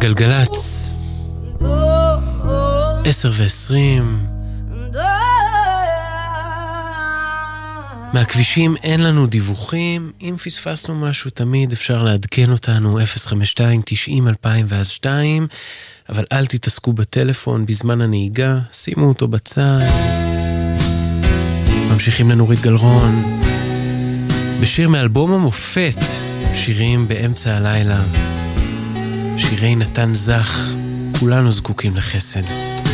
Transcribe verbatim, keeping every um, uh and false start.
גלגלץ, עשר ועשרים. מהכבישים אין לנו דיווחים, אם פספסנו משהו תמיד אפשר לעדכן אותנו, אפס חמש שתיים תשעים אלפיים ואז שתיים, אבל אל תתעסקו בטלפון בזמן הנהיגה, שימו אותו בצד. ממשיכים לנורית גלרון, בשיר מאלבום המופת, שירים באמצע הלילה, שירי נתן זך, כולנו זקוקים לחסד.